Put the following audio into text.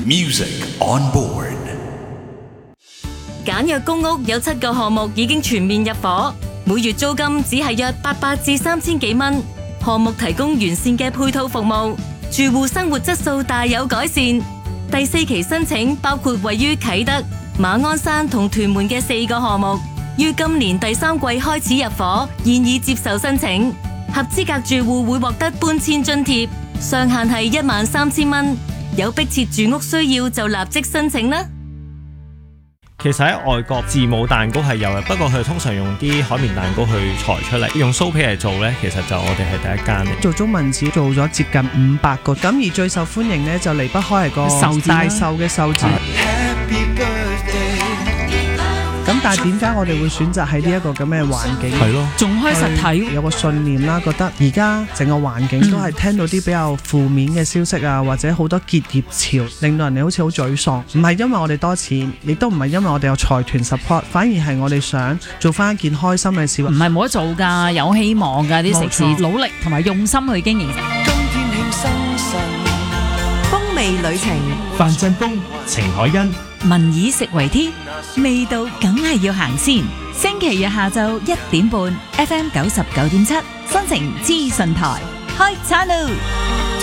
Music on board。 簡約公屋有7個項目已經全面入伙，每月租金只係約800至3000幾蚊。項目提供完善嘅配套服務，住戶生活質素大有改善。第4期申請包括位於啟德、馬鞍山同屯門嘅4個項目，於今年第3季開始入伙，現已接受申請。合資格住戶會獲得搬遷津貼，上限係13000蚊。有迫切住屋需要就立即申請啦。 其實喺外國字母蛋糕係有嘅，不過佢通常用啲海綿蛋糕去裁出嚟，用酥皮嚟做呢，其實就我哋係第一間。 做中文字做咗接近500個，咁而最受歡迎呢，就離不開係個大壽嘅壽字。咁但係點解我哋會選擇喺呢一個咁嘅環境？ 係咯， 仲開實體， 有個信念啦，覺得而家整個環境都係聽到啲比較負面嘅消息啊，或者好多結業潮，令到人哋好似好沮喪。唔係因為我哋多錢，亦都唔係因為我哋有財團 support， 反而係我哋想做翻一件開心嘅事。 唔係冇得做㗎，有希望㗎，啲食肆努力同埋用心去經營。 風味旅程， 范振鋒、程海欣， 民以食為天，味道梗係要行先。星期日下晝1點半 ，FM 99.7，新城資訊台開餐咯。